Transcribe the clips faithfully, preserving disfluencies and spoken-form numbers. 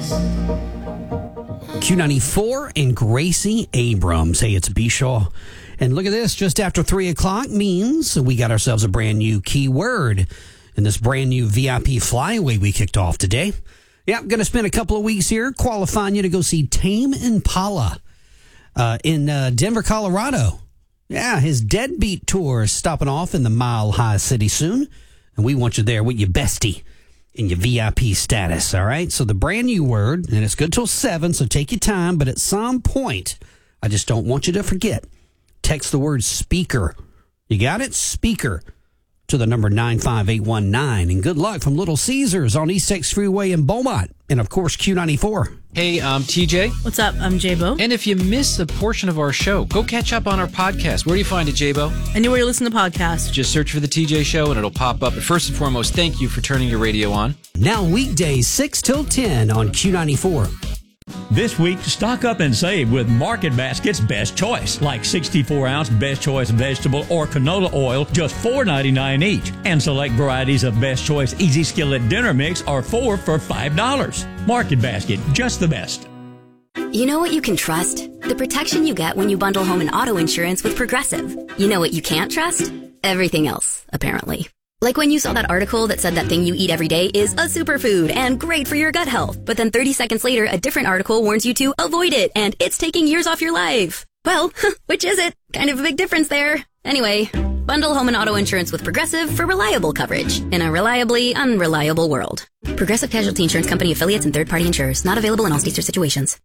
Q ninety-four and Gracie Abrams. Hey, it's Bishaw. And look at this. Just after three o'clock means we got ourselves a brand new keyword in this brand new V I P flyaway we kicked off today. Yeah, I'm going to spend a couple of weeks here qualifying you to go see Tame Impala uh, in uh, Denver, Colorado. Yeah, his Deadbeat tour is stopping off in the Mile High City soon. And we want you there with your bestie in your V I P status, all right? So the brand new word, and it's good till seven, so take your time. But at some point, I just don't want you to forget, text the word speaker. You got it? Speaker to the number nine five eight one nine. And good luck from Little Caesars on East X Freeway in Beaumont. And, of course, Q ninety-four. Hey, I'm T J. What's up? I'm J-Bo. And if you missed a portion of our show, go catch up on our podcast. Where do you find it, J-Bo? Anywhere you listen to podcasts. Just search for The T J Show and it'll pop up. But first and foremost, thank you for turning your radio on. Now weekdays six till ten on Q ninety-four. This week, stock up and save with Market Basket's Best Choice, like sixty-four ounce Best Choice vegetable or canola oil, just four ninety-nine each. And select varieties of Best Choice Easy Skillet Dinner Mix are four for five dollars. Market Basket, just the best. You know what you can trust? The protection you get when you bundle home and auto insurance with Progressive. You know what you can't trust? Everything else, apparently. Like when you saw that article that said that thing you eat every day is a superfood and great for your gut health. But then thirty seconds later, a different article warns you to avoid it and it's taking years off your life. Well, which is it? Kind of a big difference there. Anyway, bundle home and auto insurance with Progressive for reliable coverage in a reliably unreliable world. Progressive Casualty Insurance Company affiliates and third-party insurers. Not available in all states or situations.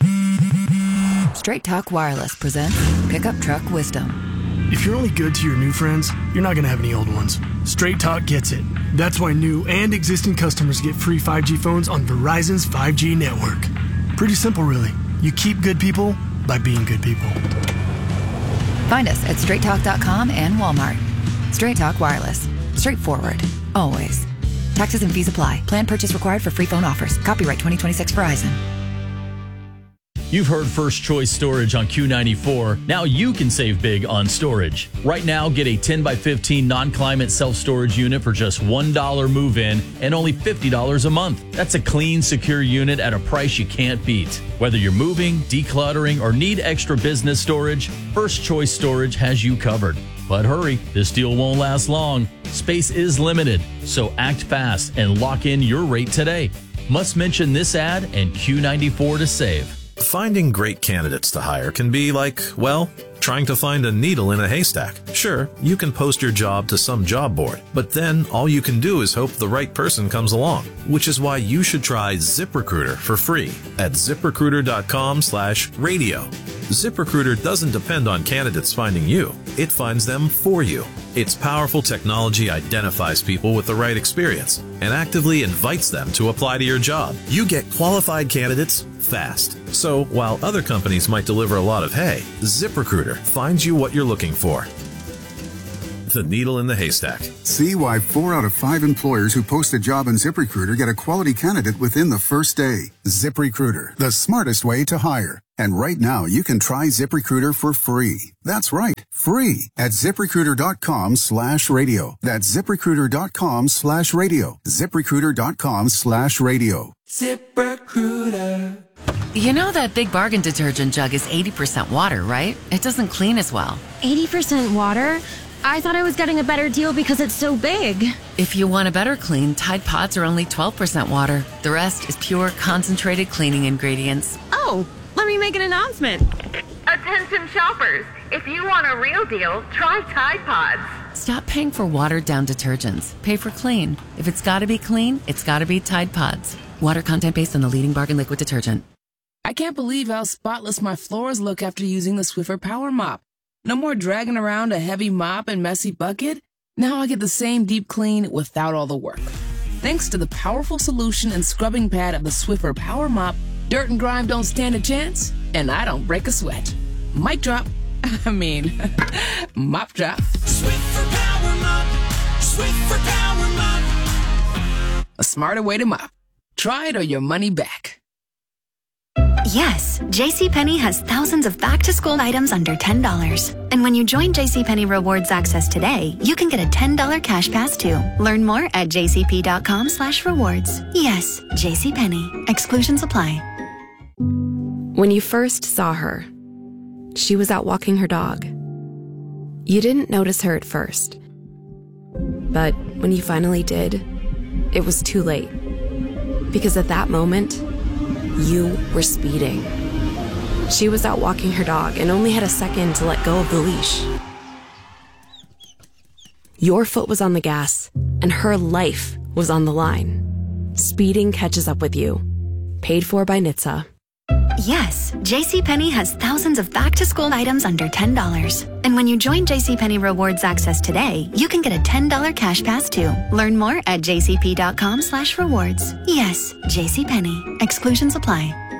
Straight Talk Wireless presents Pickup Truck Wisdom. If you're only good to your new friends, you're not going to have any old ones. Straight Talk gets it. That's why new and existing customers get free five G phones on Verizon's five G network. Pretty simple, really. You keep good people by being good people. Find us at straight talk dot com and Walmart. Straight Talk Wireless. Straightforward. Always. Taxes and fees apply. Plan purchase required for free phone offers. Copyright twenty twenty-six Verizon. You've heard First Choice Storage on Q ninety-four. Now you can save big on storage. Right now, get a ten by fifteen non-climate self-storage unit for just one dollar move-in and only fifty dollars a month. That's a clean, secure unit at a price you can't beat. Whether you're moving, decluttering, or need extra business storage, First Choice Storage has you covered. But hurry, this deal won't last long. Space is limited, so act fast and lock in your rate today. Must mention this ad and Q ninety-four to save. Finding great candidates to hire can be like, well, trying to find a needle in a haystack. Sure, you can post your job to some job board, but then all you can do is hope the right person comes along, which is why you should try ZipRecruiter for free at zip recruiter dot com slash radio. ZipRecruiter doesn't depend on candidates finding you. It finds them for you. Its powerful technology identifies people with the right experience and actively invites them to apply to your job. You get qualified candidates fast. So while other companies might deliver a lot of hay, ZipRecruiter finds you what you're looking for. The needle in the haystack. See why four out of five employers who post a job in ZipRecruiter get a quality candidate within the first day. ZipRecruiter, the smartest way to hire. And right now, you can try ZipRecruiter for free. That's right, free at ZipRecruiter.com slash radio. That's ZipRecruiter.com slash radio. ZipRecruiter.com slash radio. ZipRecruiter. You know that Big Bargain detergent jug is eighty percent water, right? It doesn't clean as well. eighty percent water? I thought I was getting a better deal because it's so big. If you want a better clean, Tide Pods are only twelve percent water. The rest is pure, concentrated cleaning ingredients. Oh, let me make an announcement. Attention shoppers, if you want a real deal, try Tide Pods. Stop paying for watered-down detergents. Pay for clean. If it's gotta be clean, it's gotta be Tide Pods. Water content based on the leading bargain liquid detergent. I can't believe how spotless my floors look after using the Swiffer Power Mop. No more dragging around a heavy mop and messy bucket. Now I get the same deep clean without all the work. Thanks to the powerful solution and scrubbing pad of the Swiffer Power Mop, dirt and grime don't stand a chance, and I don't break a sweat. Mic drop. I mean, mop drop. Swiffer Power Mop. Swiffer Power Mop. A smarter way to mop. Try it or your money back. Yes, JCPenney has thousands of back-to-school items under ten dollars. And when you join JCPenney Rewards Access today, you can get a ten dollars cash pass too. Learn more at jcp.com slash rewards. Yes, JCPenney. Exclusions apply. When you first saw her, she was out walking her dog. You didn't notice her at first. But when you finally did, it was too late. Because at that moment, you were speeding. She was out walking her dog and only had a second to let go of the leash. Your foot was on the gas, and her life was on the line. Speeding catches up with you. Paid for by N H T S A. Yes, JCPenney has thousands of back-to-school items under ten dollars. And when you join JCPenney Rewards Access today, you can get a ten dollars cash pass too. Learn more at jcp.com slash rewards. Yes, JCPenney. Exclusions apply.